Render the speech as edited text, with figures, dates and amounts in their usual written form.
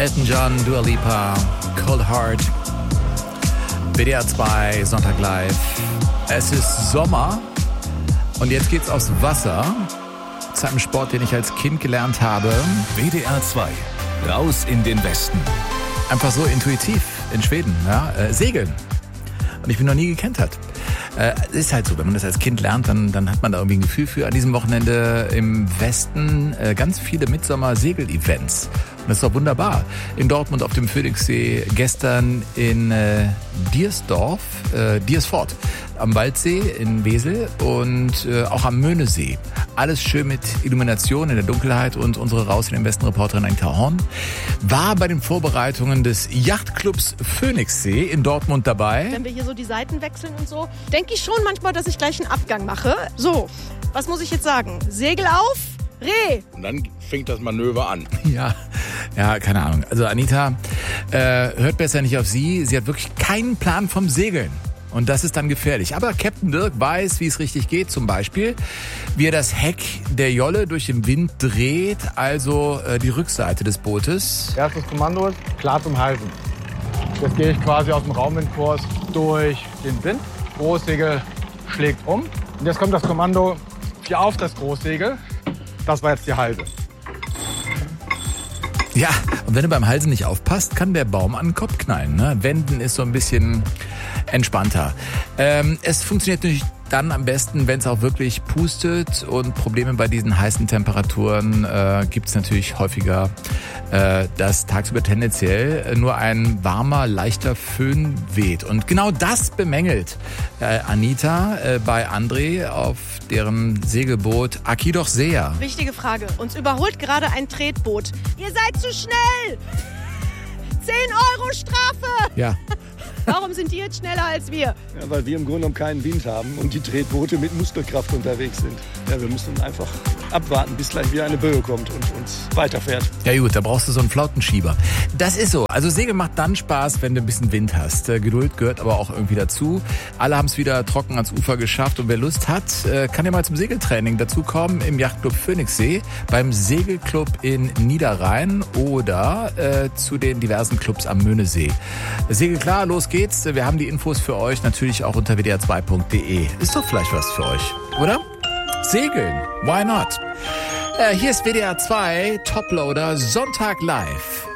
Elton John, Dua Lipa, Cold Heart, WDR 2, Sonntag live. Es ist Sommer und jetzt geht's aufs Wasser. Zu einem Sport, den ich als Kind gelernt habe. WDR 2, raus in den Westen. Einfach so intuitiv in Schweden, ja, Segeln. Und ich bin noch nie gekentert. Ist halt so, wenn man das als Kind lernt, dann hat man da irgendwie ein Gefühl für. An diesem Wochenende im Westen ganz viele Mitsommer-Segel-Events. Und das ist doch wunderbar. In Dortmund auf dem Phoenixsee, gestern in Diersfort am Waldsee in Wesel und auch am Möhnesee. Alles schön mit Illumination in der Dunkelheit und unsere Raus in den Westen Reporterin Anita Horn war bei den Vorbereitungen des Yachtclubs Phoenixsee in Dortmund dabei. Wenn wir hier so die Seiten wechseln und so, denke ich schon manchmal, dass ich gleich einen Abgang mache. So, was muss ich jetzt sagen? Segel auf, Reh! Und dann fängt das Manöver an. Ja, keine Ahnung. Also Anita, hört besser nicht auf sie. Sie hat wirklich keinen Plan vom Segeln. Und das ist dann gefährlich. Aber Captain Dirk weiß, wie es richtig geht. Zum Beispiel, wie er das Heck der Jolle durch den Wind dreht, also die Rückseite des Bootes. Erstes Kommando ist klar zum Halten. Jetzt gehe ich quasi aus dem Raumwindkurs durch den Wind. Großsegel schlägt um. Und jetzt kommt das Kommando hier auf das Großsegel. Das war jetzt die Halse. Ja, und wenn du beim Halsen nicht aufpasst, kann der Baum an den Kopf knallen. Ne? Wenden ist so ein bisschen entspannter. Es funktioniert natürlich dann am besten, wenn es auch wirklich pustet, und Probleme bei diesen heißen Temperaturen gibt es natürlich häufiger, dass tagsüber tendenziell nur ein warmer, leichter Föhn weht. Und genau das bemängelt Anita bei André auf deren Segelboot Akidoch Sea. Wichtige Frage. Uns überholt gerade ein Tretboot. Ihr seid zu schnell! 10 € Strafe! Ja. Warum sind die jetzt schneller als wir? Ja, weil wir im Grunde genommen keinen Wind haben und die Tretboote mit Muskelkraft unterwegs sind. Ja, wir müssen einfach abwarten, bis gleich wieder eine Böe kommt und uns weiterfährt. Ja gut, da brauchst du so einen Flautenschieber. Das ist so. Also Segeln macht dann Spaß, wenn du ein bisschen Wind hast. Geduld gehört aber auch irgendwie dazu. Alle haben es wieder trocken ans Ufer geschafft, und wer Lust hat, kann ja mal zum Segeltraining dazukommen im Yachtclub Phoenixsee, beim Segelclub in Niederrhein oder zu den diversen Clubs am Möhnesee. Segel klar, los geht's. Wir haben die Infos für euch natürlich auch unter wdr2.de. Ist doch vielleicht was für euch, oder? Segeln, why not? Hier ist WDR 2 Toploader Sonntag live.